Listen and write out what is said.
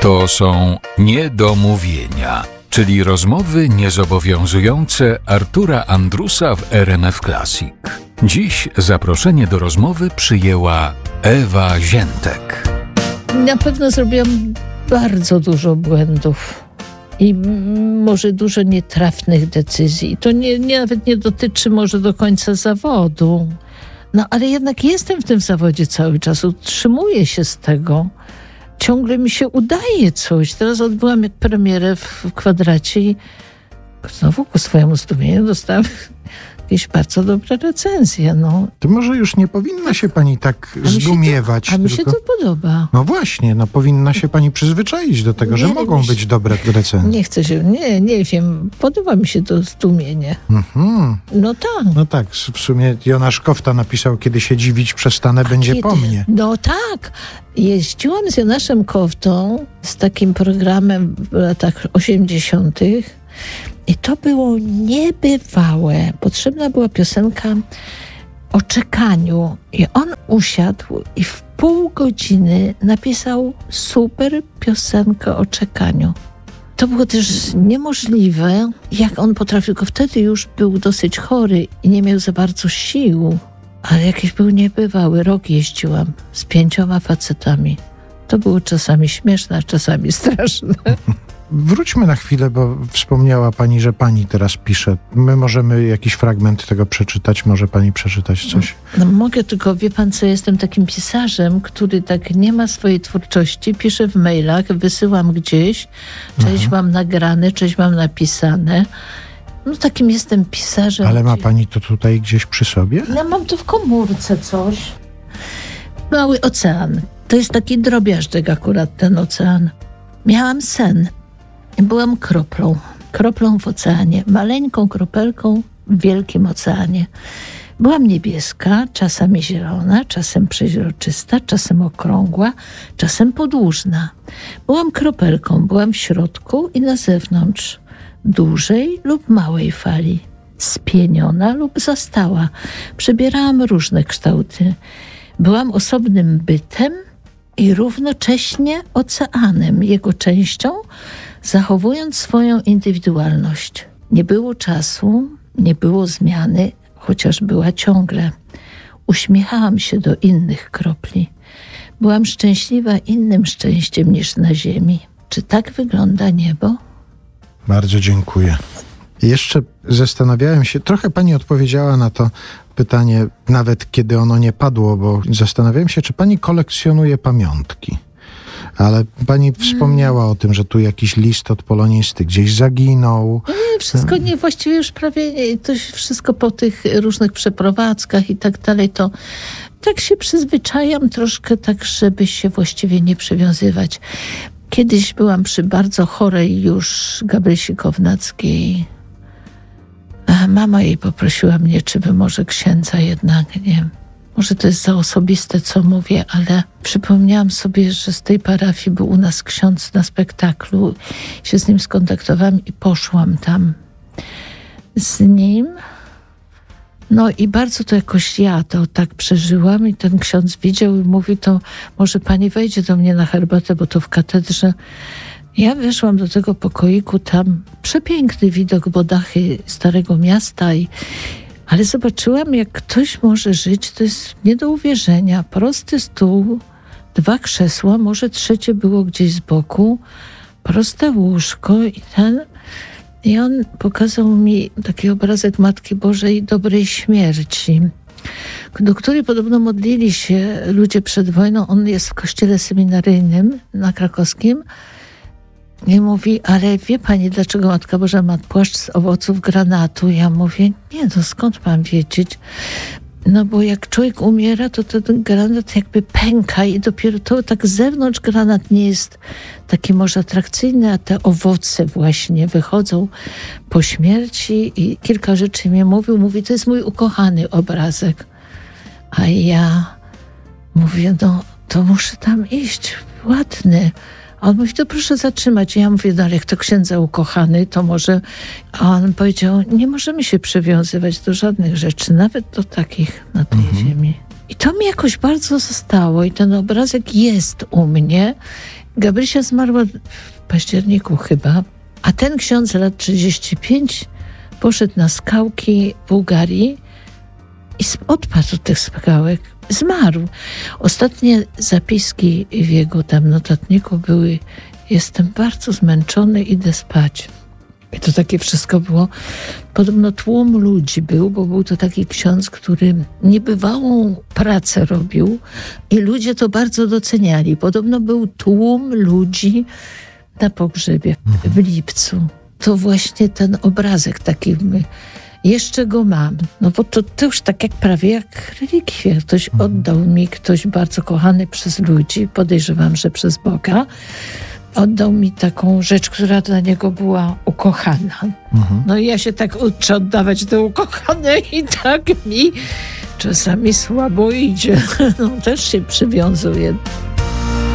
To są niedomówienia, czyli rozmowy niezobowiązujące Artura Andrusa w RMF Classic. Dziś zaproszenie do rozmowy przyjęła Ewa Ziętek. Na pewno zrobiłam bardzo dużo błędów i może dużo nietrafnych decyzji. I to nawet nie dotyczy może do końca zawodu. No ale jednak jestem w tym zawodzie cały czas, utrzymuję się z tego. Ciągle mi się udaje coś. Teraz odbyłam premierę w Kwadracie i znowu ku swojemu zdumieniu dostałam jakieś bardzo dobre recenzje. No. To może już nie powinna się pani tak zdumiewać. A mi się to podoba. No właśnie, powinna się pani przyzwyczaić do tego, że mogą być dobre recenzje. Nie chcę się, nie wiem. Podoba mi się to zdumienie. No tak. No tak, w sumie Jonasz Kofta napisał, kiedy się dziwić przestanę, będzie po mnie. No tak. Jeździłam z Jonaszem Koftą z takim programem w latach 80. I to było niebywałe. Potrzebna była piosenka o czekaniu. I on usiadł i w pół godziny napisał super piosenkę o czekaniu. To było też niemożliwe, jak on potrafił, tylko wtedy już był dosyć chory i nie miał za bardzo sił. Ale jakiś był niebywały. Rok jeździłam z 5 facetami. To było czasami śmieszne, a czasami straszne. Wróćmy na chwilę, bo wspomniała pani, że pani teraz pisze. My możemy jakiś fragment tego przeczytać, może pani przeczytać coś? No mogę, tylko wie pan co, jestem takim pisarzem, który tak nie ma swojej twórczości, piszę w mailach, wysyłam gdzieś, część mam nagrane, część mam napisane. No takim jestem pisarzem. Ale ma pani to tutaj gdzieś przy sobie? Ja mam tu w komórce coś. Mały ocean. To jest taki drobiażdżek akurat ten ocean. Miałam sen. Byłam kroplą w oceanie, maleńką kropelką w wielkim oceanie. Byłam niebieska, czasami zielona, czasem przeźroczysta, czasem okrągła, czasem podłużna. Byłam kropelką, byłam w środku i na zewnątrz, dużej lub małej fali, spieniona lub zastała. Przybierałam różne kształty. Byłam osobnym bytem i równocześnie oceanem, jego częścią, zachowując swoją indywidualność. Nie było czasu, nie było zmiany, chociaż była ciągle. Uśmiechałam się do innych kropli. Byłam szczęśliwa innym szczęściem niż na ziemi. Czy tak wygląda niebo? Bardzo dziękuję. Jeszcze zastanawiałem się, trochę pani odpowiedziała na to pytanie, nawet kiedy ono nie padło, bo zastanawiałem się, czy pani kolekcjonuje pamiątki. Ale pani wspomniała o tym, że tu jakiś list od polonisty gdzieś zaginął. Nie, wszystko właściwie już prawie to wszystko po tych różnych przeprowadzkach i tak dalej, to tak się przyzwyczajam troszkę tak, żeby się właściwie nie przywiązywać. Kiedyś byłam przy bardzo chorej już Gabrysi Kownackiej. Mama jej poprosiła mnie, czy by może księdza jednak, nie wiem. Może to jest za osobiste, co mówię, ale przypomniałam sobie, że z tej parafii był u nas ksiądz na spektaklu. Się z nim skontaktowałam i poszłam tam z nim. No i bardzo to jakoś ja to tak przeżyłam i ten ksiądz widział i mówi, to może pani wejdzie do mnie na herbatę, bo to w katedrze. Ja weszłam do tego pokoiku, tam przepiękny widok, bo dachy Starego Miasta ale zobaczyłam, jak ktoś może żyć, to jest nie do uwierzenia. Prosty stół, 2 krzesła, może trzecie było gdzieś z boku, proste łóżko i on pokazał mi taki obrazek Matki Bożej dobrej śmierci, do której podobno modlili się ludzie przed wojną. On jest w kościele seminaryjnym na Krakowskim. I mówi, ale wie pani, dlaczego Matka Boża ma płaszcz z owoców granatu? Ja mówię, nie, to skąd mam wiedzieć? No bo jak człowiek umiera, to ten granat jakby pęka i dopiero to tak z zewnątrz granat nie jest taki może atrakcyjny, a te owoce właśnie wychodzą po śmierci i kilka rzeczy mi mówi, to jest mój ukochany obrazek. A ja mówię, no to muszę tam iść, ładny. A on mówi, to proszę zatrzymać. Ja mówię, no ale jak to księdza ukochany, to może... A on powiedział, nie możemy się przywiązywać do żadnych rzeczy, nawet do takich na tej ziemi. I to mi jakoś bardzo zostało i ten obrazek jest u mnie. Gabrysia zmarła w październiku chyba, a ten ksiądz lat 35 poszedł na skałki w Bułgarii i odpadł od tych skałek. Zmarł. Ostatnie zapiski w jego tam notatniku były: jestem bardzo zmęczony, idę spać. I to takie wszystko było. Podobno tłum ludzi był, bo był to taki ksiądz, który niebywałą pracę robił i ludzie to bardzo doceniali. Podobno był tłum ludzi na pogrzebie w lipcu. To właśnie ten obrazek taki, jeszcze go mam. No bo to już tak jak prawie jak relikwia. Ktoś oddał mi, ktoś bardzo kochany przez ludzi, podejrzewam, że przez Boga, oddał mi taką rzecz, która dla niego była ukochana. No i ja się tak uczę oddawać do ukochanej i tak mi czasami słabo idzie. No też się przywiązuję.